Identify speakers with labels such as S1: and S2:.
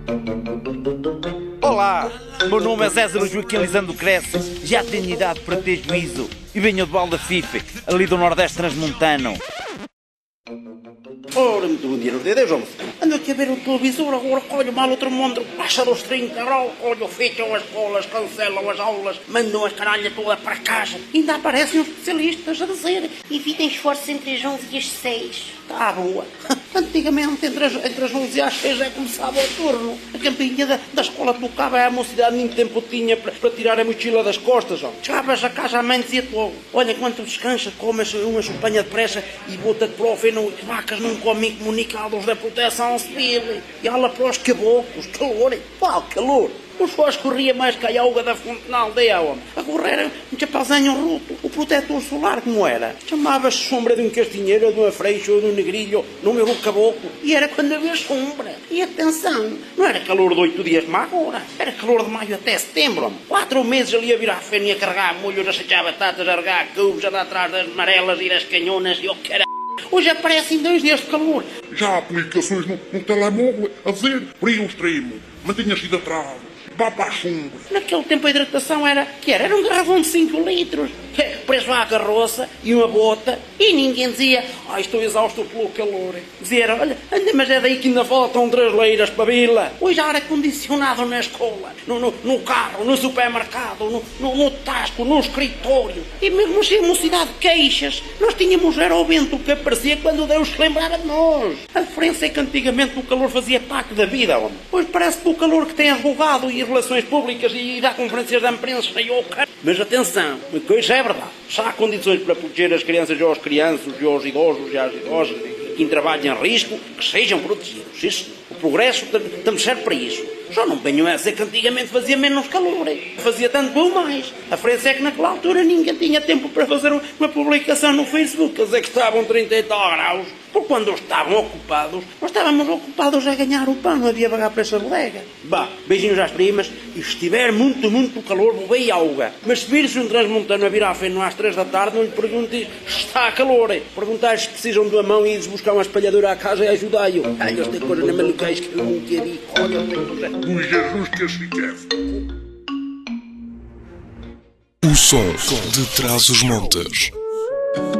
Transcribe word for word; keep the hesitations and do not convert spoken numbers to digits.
S1: Olá, meu nome é César Joaquim Lisandro Cresce, já tenho idade para ter juízo e venho de Baldafife, ali do Nordeste Transmontano.
S2: Ora, muito bom dia, Deus, homem. Ando aqui a ver o televisor, agora colho mal outro mundo, baixa dos trinta graus, olho, fecham as escolas, cancelam as aulas, mandam as caralhas toda para casa. Ainda aparecem os especialistas a dizer:
S3: evitem esforços entre as onze e as seis.
S2: Está boa. Antigamente, entre as, entre as onze e as seis, já começava o turno. A campainha da, da escola tocava, a mocidade nem tempo tinha para, para tirar a mochila das costas. Ó. Chegavas a casa, a mãe dizia-te logo: olha, enquanto descansas, comes uma chupanha depressa e bota-te para o feno. As vacas não comem comunicados da proteção civil. E ela para os caboclos, calor. Qual calor? Os fós corria mais que a alga da fonte na aldeia, homem. A correr um chapauzinho ruto, o protetor solar como era. Chamava-se sombra de um castinheiro, de uma freixa ou de um negrilho, no meu caboclo. E era quando havia sombra. E atenção, não era calor de oito dias como agora. Era calor de maio até setembro, homem. Quatro meses ali a virar a fênia, a carregar molhos, a sacar batatas, a regar cubos, a dar atrás das amarelas e das canhonas e o que era. Hoje aparecem dois dias de calor.
S4: Já há aplicações no, no telemóvel a dizer frio extremo, mantenha-se hidratados, vá para a sombra.
S2: Naquele tempo a hidratação era, que era? Era um garrafão de cinco litros, preso à carroça e uma bota, e ninguém dizia: ah, estou exausto pelo calor. Dizia: olha, anda, mas é daí que ainda faltam três leiras para a vila. Hoje há ar-condicionado na escola, no, no, no carro, no supermercado, no, no, no tasco, no escritório. E mesmo sem mocidade de queixas, nós tínhamos era o vento que aparecia quando Deus se lembrava de nós. A diferença é que antigamente o calor fazia parte da vida, homem. Hoje parece que o calor que tem advogado e relações públicas e dá conferências de imprensa e o cara. Mas atenção, uma coisa é verdade. Se há condições para proteger as crianças e os crianças e os idosos e as idosas que trabalham em risco, que sejam protegidos. Isso, o progresso estamos certo para isso. Só não venham a dizer que antigamente fazia menos calor. Fazia tanto ou mais. A diferença é que naquela altura ninguém tinha tempo para fazer uma publicação no Facebook a dizer que estavam trinta e tal graus. Porque quando estavam ocupados, nós estávamos ocupados a ganhar o pão, não havia vagar para essa bodega. Bah, beijinhos às primas, e se estiver muito, muito calor, bebei alga. Mas se vir-se um transmontano a virar a feno às três da tarde, não lhe perguntes se está a calor. Perguntar se precisam de uma mão e ir buscar uma espalhadora à casa e ajudai-o. Ai, eles têm coisas na malucais que eu nunca vi. Olha, eu tenho coisa.
S4: Do Jesus que se quer.
S5: O som de Trás-os-Montes.